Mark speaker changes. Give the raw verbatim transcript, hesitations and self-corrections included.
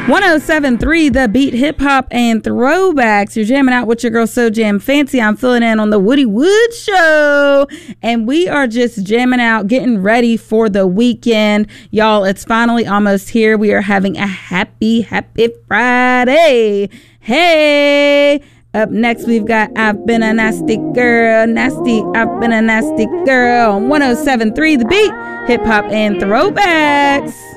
Speaker 1: one oh seven point three The Beat, hip hop and throwbacks. You're jamming out with your girl So Jam Fancy. I'm filling in on the Woody Wood Show, and we are just jamming out, getting ready for the weekend. Y'all, it's finally almost here. We are having a happy, happy Friday. Hey! Up next, we've got I've Been a Nasty Girl. Nasty, I've Been a Nasty Girl on one oh seven point three The Beat, hip hop and throwbacks.